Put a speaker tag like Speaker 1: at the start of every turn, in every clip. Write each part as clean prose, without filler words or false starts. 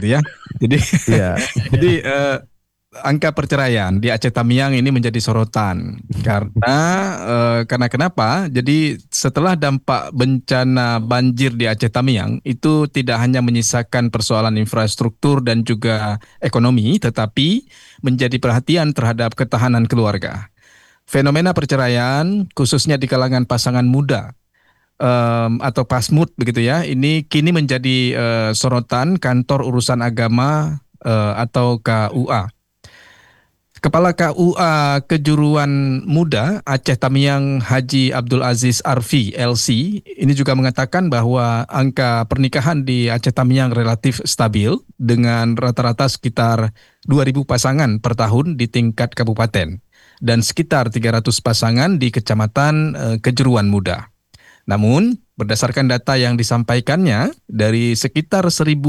Speaker 1: gitu ya. Jadi
Speaker 2: Iya.
Speaker 1: jadi angka perceraian di Aceh Tamiang ini menjadi sorotan karena kenapa? Jadi setelah dampak bencana banjir di Aceh Tamiang itu tidak hanya menyisakan persoalan infrastruktur dan juga ekonomi, tetapi menjadi perhatian terhadap ketahanan keluarga. Fenomena perceraian, khususnya di kalangan pasangan muda atau PASMUD begitu ya, ini kini menjadi sorotan Kantor Urusan Agama atau KUA. Kepala KUA Kejuruan Muda Aceh Tamiang Haji Abdul Aziz Arfi LC ini juga mengatakan bahwa angka pernikahan di Aceh Tamiang relatif stabil dengan rata-rata sekitar 2.000 pasangan per tahun di tingkat kabupaten dan sekitar 300 pasangan di Kecamatan Kejuruan Muda. Namun, berdasarkan data yang disampaikannya, dari sekitar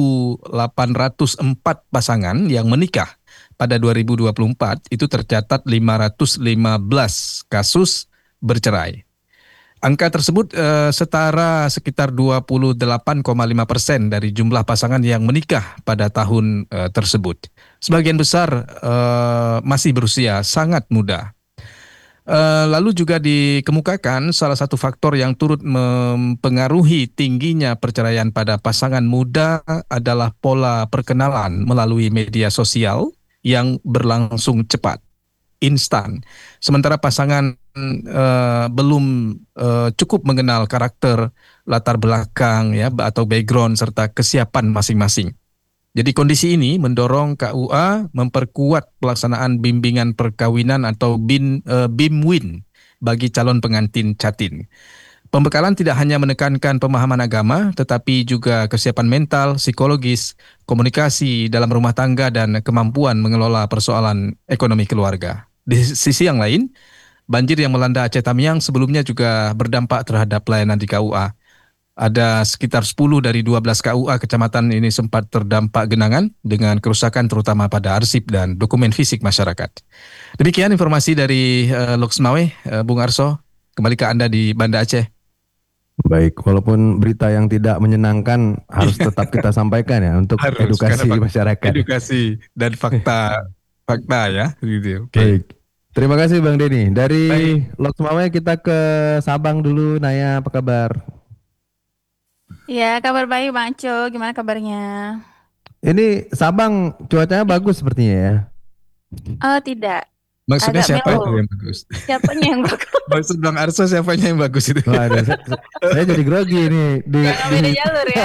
Speaker 1: 1.804 pasangan yang menikah pada 2024, itu tercatat 515 kasus bercerai. Angka tersebut setara sekitar 28,5% dari jumlah pasangan yang menikah pada tahun tersebut. Sebagian besar masih berusia sangat muda. Lalu juga dikemukakan salah satu faktor yang turut mempengaruhi tingginya perceraian pada pasangan muda adalah pola perkenalan melalui media sosial yang berlangsung cepat, instan. Sementara pasangan belum cukup mengenal karakter, latar belakang ya atau background serta kesiapan masing-masing. Jadi kondisi ini mendorong KUA memperkuat pelaksanaan bimbingan perkawinan atau BIMWIN bagi calon pengantin Catin. Pembekalan tidak hanya menekankan pemahaman agama, tetapi juga kesiapan mental, psikologis, komunikasi dalam rumah tangga, dan kemampuan mengelola persoalan ekonomi keluarga. Di sisi yang lain, banjir yang melanda Aceh Tamiang sebelumnya juga berdampak terhadap pelayanan di KUA. Ada sekitar 10 dari 12 KUA kecamatan ini sempat terdampak genangan dengan kerusakan terutama pada arsip dan dokumen fisik masyarakat. Demikian informasi dari Loksmawe, Bung Arso. Kembali ke Anda di Banda Aceh.
Speaker 2: Baik, walaupun berita yang tidak menyenangkan harus tetap kita sampaikan ya untuk
Speaker 1: Harus,
Speaker 2: edukasi
Speaker 1: karena
Speaker 2: masyarakat.
Speaker 1: edukasi dan fakta ya. Gitu. Oke.
Speaker 2: Baik, terima kasih Bang Denny. Dari
Speaker 1: Baik.
Speaker 2: Loksmawe kita ke Sabang dulu. Naya, apa kabar?
Speaker 3: Ya, kabar baik Bang Aco. Gimana kabarnya?
Speaker 2: Ini Sabang cuacanya bagus sepertinya ya.
Speaker 3: Oh, tidak.
Speaker 1: Maksudnya
Speaker 3: Agak
Speaker 1: siapa itu
Speaker 3: melo.
Speaker 1: yang bagus?
Speaker 3: Siapanya yang bagus?
Speaker 1: Maksud Bang Arso siapanya yang bagus itu?
Speaker 2: Waduh, saya jadi grogi nih
Speaker 3: Karena beda jalur ya.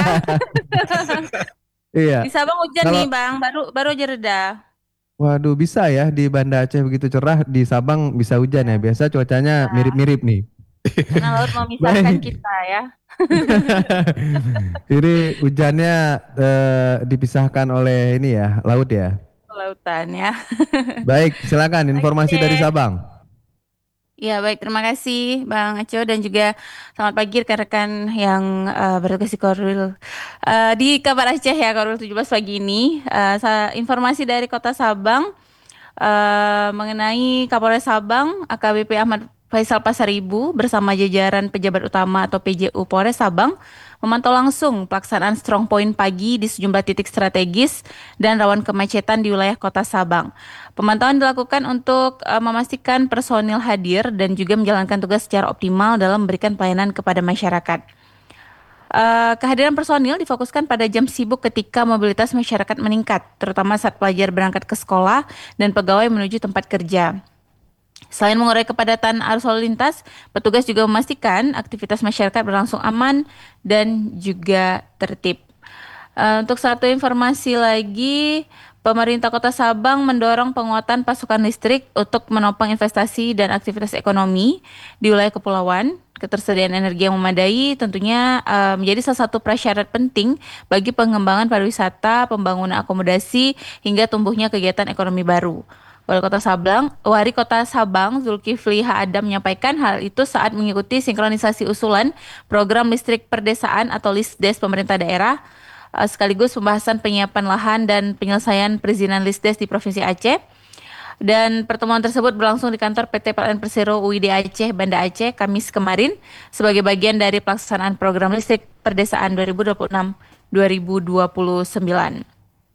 Speaker 2: Iya.
Speaker 3: Di Sabang hujan
Speaker 2: Kalau-
Speaker 3: nih Bang, baru aja reda.
Speaker 2: Waduh, bisa ya di Banda Aceh begitu cerah, di Sabang bisa hujan ya. Biasa cuacanya mirip-mirip nih.
Speaker 3: Karena laut memisahkan
Speaker 2: Baik.
Speaker 3: kita ya.
Speaker 2: Ini hujannya dipisahkan oleh ini ya, laut ya.
Speaker 3: Lautan ya.
Speaker 2: Baik, silakan informasi
Speaker 3: Oke.
Speaker 2: dari Sabang.
Speaker 3: Ya baik, terima kasih Bang Aco dan juga selamat pagi rekan-rekan yang bertugas di Korwil di Kabar Aceh ya, Korwil 17 pagi ini. Informasi dari Kota Sabang mengenai Kapolres Sabang AKBP Ahmad Faisal Pasaribu bersama jajaran pejabat utama atau PJU Polres Sabang memantau langsung pelaksanaan strong point pagi di sejumlah titik strategis dan rawan kemacetan di wilayah Kota Sabang. Pemantauan dilakukan untuk memastikan personil hadir dan juga menjalankan tugas secara optimal dalam memberikan pelayanan kepada masyarakat. Kehadiran personil difokuskan pada jam sibuk ketika mobilitas masyarakat meningkat, terutama saat pelajar berangkat ke sekolah dan pegawai menuju tempat kerja. Selain mengurai kepadatan arus lalu lintas, petugas juga memastikan aktivitas masyarakat berlangsung aman dan juga tertib. Untuk satu informasi lagi, pemerintah Kota Sabang mendorong penguatan pasokan listrik untuk menopang investasi dan aktivitas ekonomi di wilayah kepulauan. Ketersediaan energi yang memadai tentunya menjadi salah satu prasyarat penting bagi pengembangan pariwisata, pembangunan akomodasi, hingga tumbuhnya kegiatan ekonomi baru. Wali Kota Sabang Zulkifli H. Adam menyampaikan hal itu saat mengikuti sinkronisasi usulan program listrik perdesaan atau LISDES pemerintah daerah, sekaligus pembahasan penyiapan lahan dan penyelesaian perizinan LISDES di Provinsi Aceh. Dan pertemuan tersebut berlangsung di kantor PT PLN Persero UID Aceh, Banda Aceh, Kamis kemarin sebagai bagian dari pelaksanaan program listrik perdesaan 2026-2029.